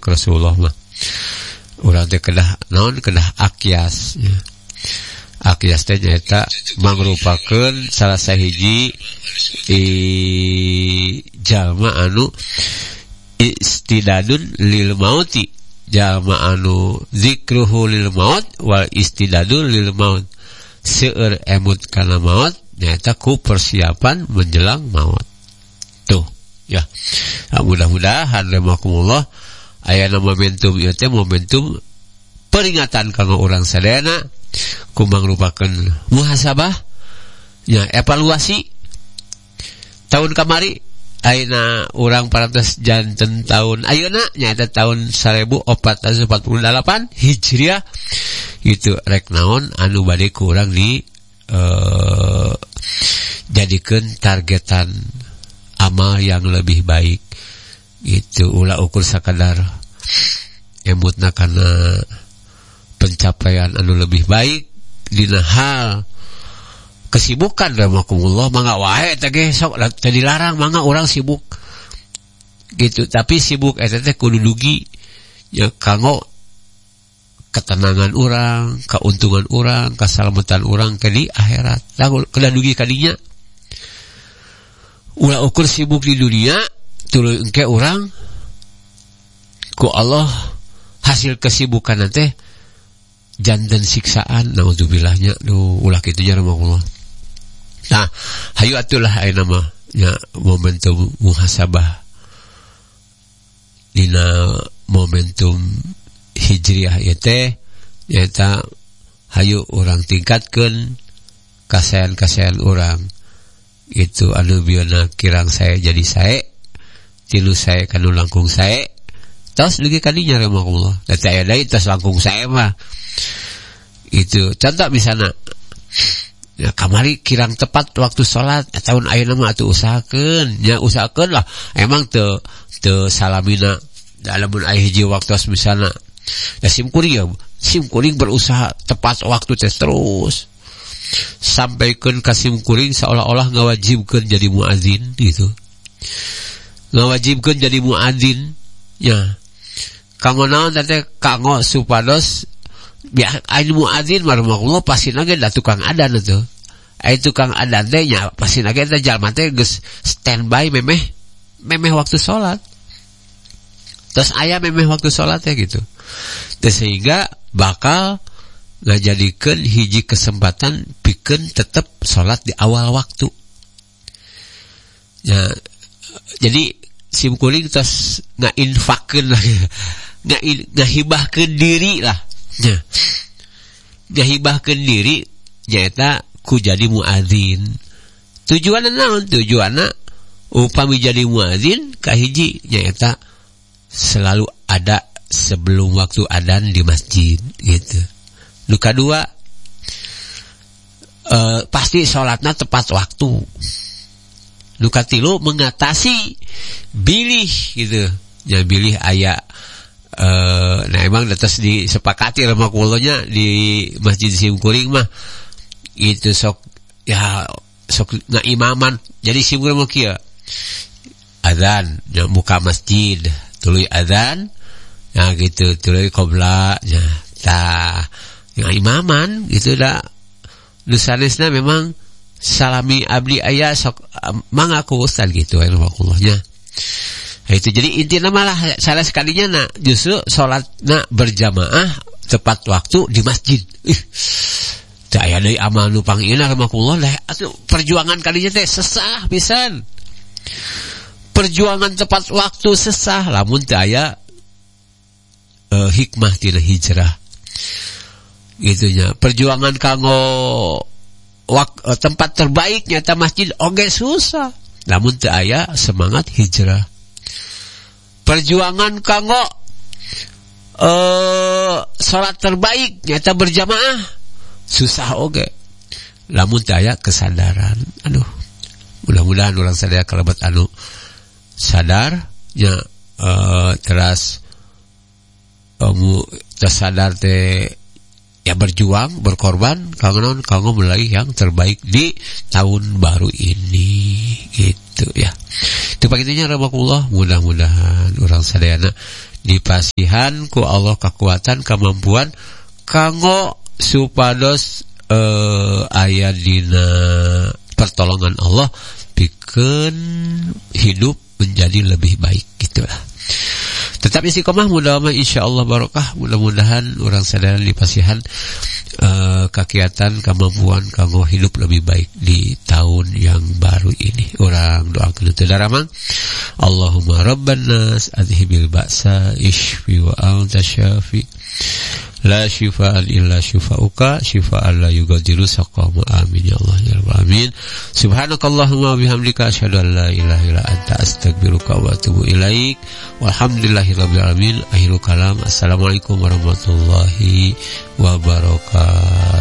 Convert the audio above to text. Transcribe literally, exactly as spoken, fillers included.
Rasulullah mah urang teh kedah naon kedah akyas ya. Akyas teh nyaeta mangrupakeun salah sahiji i jalma anu istidadun lil mauti, jalma anu zikruhu lil maut wal istidadun lil maut, seueur emut kana maut nyaeta ku persiapan menjelang maut. Tuh ya, nah, mudah-mudahan rahimakumullah ayana momentum ieu teh momentum peringatan kanggo urang sadayana ku mangrupakeun muhasabah nya, evaluasi tahun kamari ayeuna urang parantos janten tahun ayeuna nyaeta tahun seribu empat ratus empat puluh delapan Hijriah gitu, rek naon anu bade ku urang di uh, jadikeun targetan amal yang lebih baik gitu, ulah ukur sakadar emutna kana pencapaian anu lebih baik dina hal kesibukan rahimakumullah mangga wae teh ge sok teu dilarang mangga urang sibuk gitu, tapi sibuk eta teh kudu dugi ya kanggo ketenangan urang, keuntungan urang, keselamatan urang ke di akhirat. Lah kudu dugi ka dinya. Ulah ukur sibuk di dunia tuluy engke urang ku Allah hasil kesibukan teh janten siksaan, naudzubillah-nya duh ulah kitu nya rahimakumullah. Nah, hayu atulah ayeuna mah nya momentum muhasabah dina momentum hijriah ieu teh nyaeta hayu urang tingkatkeun kasayan-kasayan urang itu anu biona kirang sae jadi sae, tilu sae kanu langkung sae, tos dugi ka dinya rahimakumullah. Da teh aya deui tos langkung sae mah. Itu contoh misalnya ya, kamari kirang tepat waktu sholat ya, tahun ayeuna mah atuh usahakeun nya usahakeun lah emang teu teu salamina dalamun aya hiji waktos misalnya ya simkuring ya simkuring berusaha tepat waktu teh terus sampaikeun ka simkuring seolah-olah ngawajibkeun jadi muadzin gitu, ngawajibkeun jadi muadzin ya kanggo naon teh kanggo supados biar ain muadzin marhamatullah pasina ge da tukang adan atuh. Ai tukang adan teh nya pasina ge teh jalma teh geus standby memeh memeh waktu salat. Terus aya memeh waktu salat teh gitu. Terus sehingga bakal ngajadikeun hiji kesempatan pikeun tetep salat di awal waktu. Ya jadi simkuring terus ngainfakkeun lah. Ngahibahkeun diri lah. Nah, ngahibahkeun diri nyaeta ku jadi muadzin. Tujuanna naon? Tujuanna upami jadi muadzin kahiji nyaeta selalu ada sebelum waktu adzan di masjid gitu. Nu kadua e, pasti salatna tepat waktu. Nu katilu mengatasi bilih gitu. Ya bilih aya Uh, nah emang atas disepakati rahimakumullah di Masjid Simkuring mah itu sok ya sok na imaman jadi simkuring mah kieu adzan ya muka masjid tuluy adzan ya gitu tuluy qobla nya tah ya imaman gitu da nu sanesna memang salami abdi aya sok mangga ku ustaz gitu rahimakumullah nya. Nah, itu jadi intinya malah salah sekalinya nak justru sholat nak berjamaah tepat waktu di masjid. Ih, tak ada dari amal nupang ina rahmatullah lah. Atuh perjuangan kalinya teh sesah pisan. Perjuangan tepat waktu sesah, lamun teu aya uh, hikmah tina hijrah. Gitunya. Perjuangan kanggo wak, uh, tempat terbaik nyata masjid oge susah. Lamun teu aya semangat hijrah. Perjuangan kanggo uh, salat terbaik nyata berjamaah susah oge lamun teu aya kesadaran. Aduh, mudah-mudahan urang sadaya kalebat anu sadar nya uh, teras kamu uh, tersadar teh ya berjuang berkorban kanggo naon kanggo meraih yang terbaik di tahun baru ini gitu ya. Itu pakitinya rahimakumullah, mudah-mudahan orang sadayana dipasihan ku Allah kekuatan kemampuan kanggo supados eh, aya dina pertolongan Allah pikeun hidup menjadi lebih baik gitulah. Tetap istiqomah, mudah-mudahan insyaallah barokah, mudah-mudahan orang sadar dipasihan uh, kegiatan kemampuan kanggo hidup lebih baik di tahun yang baru ini. Orang doakeun teu daramang. Allahumma rabban nas adhibil ba'sa ishfi wa anta syafi. La syifaan illa syifauka syifaan la yugadiru saqama. Amin ya Allah ya rabbal alamin. Subhanakallahumma wa bihamdika asyhadu an la ilaha illa anta astaghfiruka wa atubu ilaik. Walhamdulillahirabbil alamin. Akhirul kalam. Assalamualaikum warahmatullahi wabarakatuh.